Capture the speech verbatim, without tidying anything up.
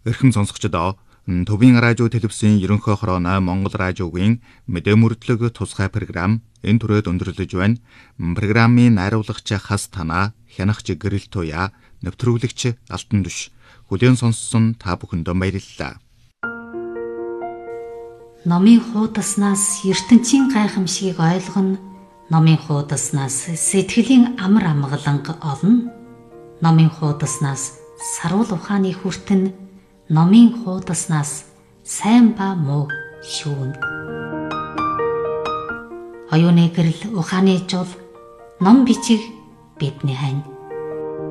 Эрхэм сонсогчдоо Төвийн радио телевизийн ерөнхий хорооны Монгол радиогийн мэдээ мөрдлөг тусгай програм энэ түрээд өндөрлөж байна. Программын найруулагч хас танаа, хянагч гэрэл туяа, нэвтрүүлэгч алтан түш. Хүлээн сонссон та бүхэндээ баярлалаа. Номын хуудаснаас ертөнцийн гайхамшигыг ойлгоно. Номын хуудаснаас сэтгэлийн амар амгаланг олно. Номын хуудаснаас сарвал ухааны хүртэн, номын хуудаснаас сайн ба муу шүүн. Оюуны гэрэл ухааны жол, ном бичиг бидний хань.